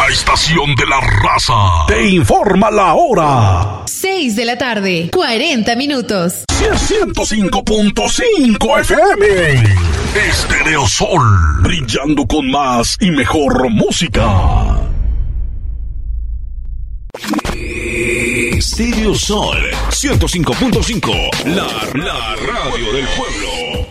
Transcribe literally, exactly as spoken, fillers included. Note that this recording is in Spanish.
La estación de la raza te informa la hora. seis de la tarde, cuarenta minutos. ciento cinco punto cinco F M. Estéreo Sol, brillando con más y mejor música. Estéreo Sol ciento cinco punto cinco, la, la radio del pueblo.